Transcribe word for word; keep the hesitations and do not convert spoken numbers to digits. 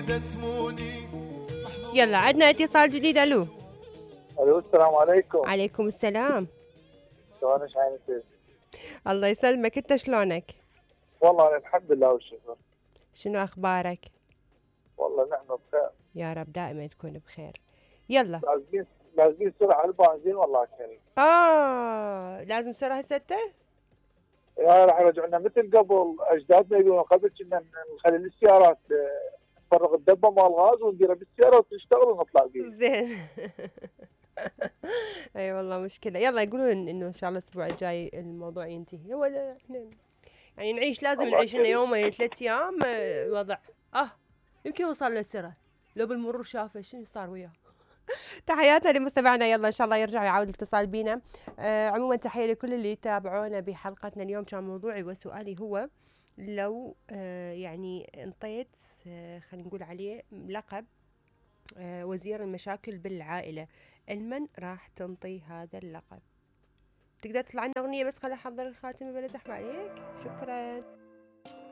يلا عندنا اتصال جديد. الو. الو السلام عليكم. عليكم السلام. شلونك عينتي؟ الله يسلمك، انت شلونك؟ والله انا الحمد لله والشكر. شنو اخبارك؟ والله نحن بخير. يا رب دائما تكون بخير. يلا. لازمين لازمين سرعه على البنزين والله كريم. اه لازم سرعة ستة. يا راح يرجعنا مثل قبل، اجدادنا يقولون قبل كنا نخلي السيارات آه، نفرغ الدبه مال الغاز ونديرها بالسياره وتشتغل ونطلع بيها. زين. اي والله مشكلة. يلا يقولون انه ان شاء الله الاسبوع الجاي الموضوع ينتهي. هو لا- احنا يعني نعيش، لازم الله نعيش لنا كريم. يومين ثلاث ايام آه، الوضع. اه يمكن وصل للسرة. لو بالمرور شافه شنو صار وياه. تحياتنا لمستمعنا. يلا ان شاء الله يرجع يعود الاتصال بينا. آه عموما تحيه لكل اللي تابعونا بحلقتنا اليوم. كان موضوعي وسؤالي هو لو آه يعني انطيت آه خلينا نقول عليه لقب آه وزير المشاكل بالعائله، المن راح تنطي هذا اللقب؟ تقدر تطلع لنا اغنيه بس خليني احضر الخاتمه بلا زحمه عليك. شكرا.